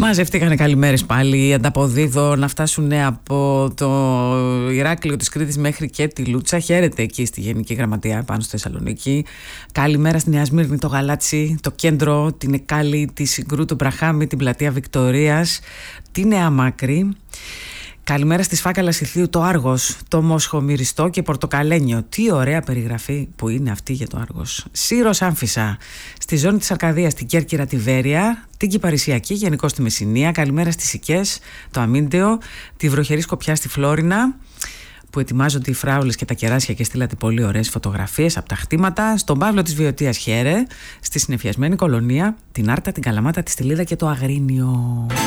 Μαζεύτηκαν καλημέρες πάλι, ανταποδίδω να φτάσουν από το Ηράκλειο της Κρήτης μέχρι και τη Λούτσα. Χαίρετε εκεί στη Γενική Γραμματεία πάνω στη Θεσσαλονίκη. Καλημέρα στη Νέα Σμύρνη, το Γαλάτσι, το κέντρο, την Εκάλη, τη Συγκρού, τον Μπραχάμι, την Πλατεία Βικτωρίας, τη Νέα Μάκρη. Καλημέρα στη Σφάκαλα Σιθίου, το Άργος, το Μοσχομυριστό και Πορτοκαλένιο. Τι ωραία περιγραφή που είναι αυτή για το Άργος. Σύρος Άμφισσα, στη ζώνη της Αρκαδίας, την Κέρκυρα, τη Βέρεια, την Κυπαρισιακή, γενικώς στη Μεσσηνία. Καλημέρα στις Σικές, το Αμίντεο, τη βροχερή Σκοπιά στη Φλόρινα, που ετοιμάζονται οι φράουλες και τα κεράσια και στείλατε πολύ ωραίες φωτογραφίες από τα χτήματα. Στον Παύλο της Βιωτίας χαίρε, στη συνεφιασμένη Κολονία, την Άρτα, την Καλαμάτα, τη Στυλίδα και το Αγρίνιο.